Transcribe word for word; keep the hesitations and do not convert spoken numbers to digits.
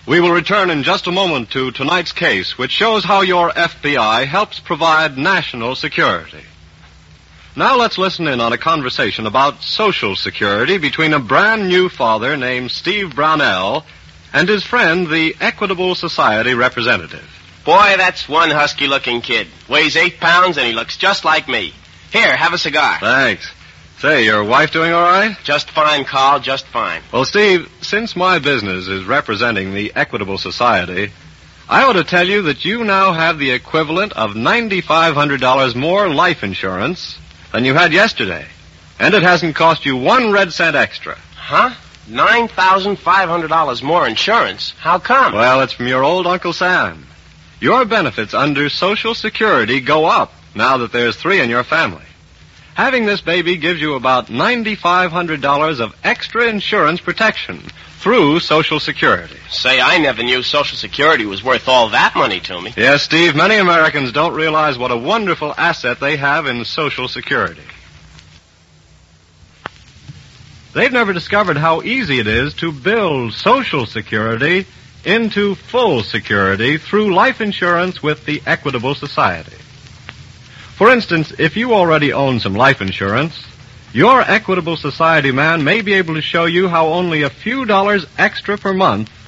We will return in just a moment to tonight's case, which shows how your F B I helps provide national security. Now let's listen in on a conversation about Social Security between a brand new father named Steve Brownell and his friend, the Equitable Society representative. Boy, that's one husky-looking kid. Weighs eight pounds and he looks just like me. Here, have a cigar. Thanks. Say, your wife doing all right? Just fine, Carl, just fine. Well, Steve, since my business is representing the Equitable Society, I ought to tell you that you now have the equivalent of nine thousand five hundred dollars more life insurance than you had yesterday. And it hasn't cost you one red cent extra. Huh? nine thousand five hundred dollars more insurance? How come? Well, it's from your old Uncle Sam. Your benefits under Social Security go up now that there's three in your family. Having this baby gives you about nine thousand five hundred dollars of extra insurance protection through Social Security. Say, I never knew Social Security was worth all that money to me. Yes, Steve, many Americans don't realize what a wonderful asset they have in Social Security. They've never discovered how easy it is to build Social Security into full security through life insurance with the Equitable Society. For instance, if you already own some life insurance, your Equitable Society man may be able to show you how only a few dollars extra per month